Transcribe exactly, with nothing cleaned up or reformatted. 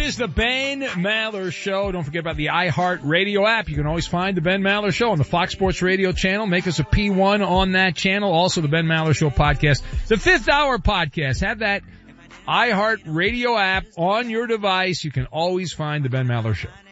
is the Ben Maller Show. Don't forget about the iHeart Radio app. You can always find the Ben Maller Show on the Fox Sports Radio channel. Make us a P one on that channel. Also the Ben Maller Show podcast. The Fifth Hour podcast. Have that iHeart Radio app on your device. You can always find the Ben Maller Show.